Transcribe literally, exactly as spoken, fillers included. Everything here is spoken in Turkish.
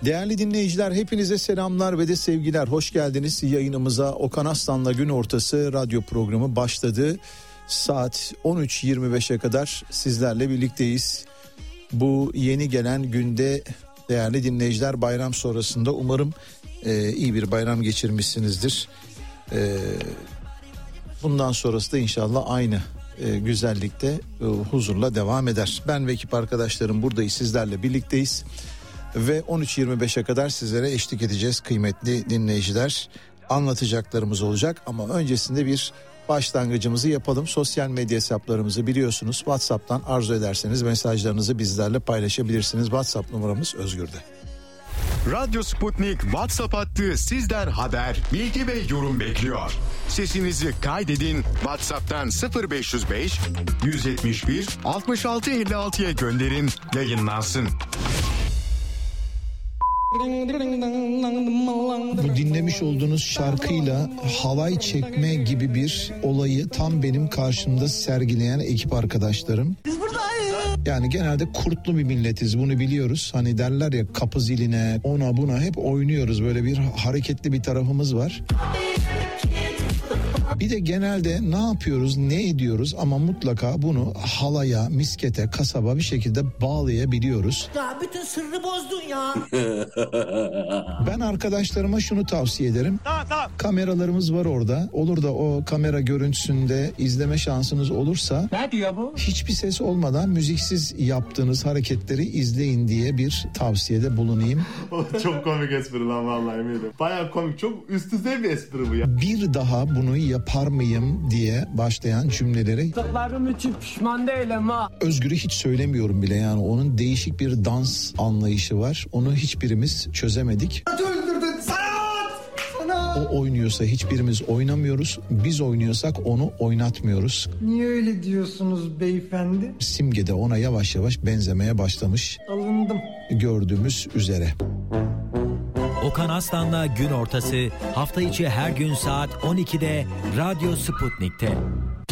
Değerli dinleyiciler, hepinize selamlar ve de sevgiler. Hoş geldiniz yayınımıza. Okan Aslan'la Gün Ortası radyo programı başladı. Saat on üç yirmi beşe kadar sizlerle birlikteyiz. Bu yeni gelen günde değerli dinleyiciler, bayram sonrasında umarım e, iyi bir bayram geçirmişsinizdir. E, bundan sonrası da inşallah aynı e, güzellikte, e, huzurla devam eder. Ben ve ekip arkadaşlarım buradayız, sizlerle birlikteyiz. Ve on üç yirmi beşe kadar sizlere eşlik edeceğiz kıymetli dinleyiciler. Anlatacaklarımız olacak ama öncesinde bir başlangıcımızı yapalım. Sosyal medya hesaplarımızı biliyorsunuz. WhatsApp'tan arzu ederseniz mesajlarınızı bizlerle paylaşabilirsiniz. WhatsApp numaramız Özgür'de. Radyo Sputnik WhatsApp hattı sizden haber, bilgi ve yorum bekliyor. Sesinizi kaydedin, WhatsApp'tan sıfır beş yüz beş yüz yetmiş bir altmış altı elli altıya gönderin, yayınlansın. Bu dinlemiş olduğunuz şarkıyla halay çekme gibi bir olayı tam benim karşımda sergileyen ekip arkadaşlarım. Biz buradayız. Yani genelde kurtlu bir milletiz, bunu biliyoruz. Hani derler ya, kapı ziline, ona buna hep oynuyoruz. Böyle bir hareketli bir tarafımız var. Bir de genelde ne yapıyoruz, ne ediyoruz ama mutlaka bunu halaya, miskete, kasaba bir şekilde bağlayabiliyoruz. Ya bütün sırrı bozdun ya. Ben arkadaşlarıma şunu tavsiye ederim. Tamam, tamam. Kameralarımız var orada. Olur da o kamera görüntüsünde izleme şansınız olursa, ne diyor bu? hiçbir ses olmadan müziksiz yaptığınız hareketleri izleyin diye bir tavsiyede bulunayım. Çok komik espri lan, vallahi eminim. Bayağı komik, çok üst düzey bir espri bu ya. Bir daha bunu yapar mıyım diye başlayan cümleleri Tıklarım için pişman değilim ha. Özgür'ü hiç söylemiyorum bile, yani onun değişik bir dans anlayışı var. Onu hiçbirimiz çözemedik. Öldürdün sanat! Sanat! O oynuyorsa hiçbirimiz oynamıyoruz. Biz oynuyorsak onu oynatmıyoruz. Niye öyle diyorsunuz beyefendi? Simge de ona yavaş yavaş benzemeye başlamış. Alındım. Gördüğümüz üzere. Okan Aslan'la Gün Ortası hafta içi her gün saat on ikide Radyo Sputnik'te.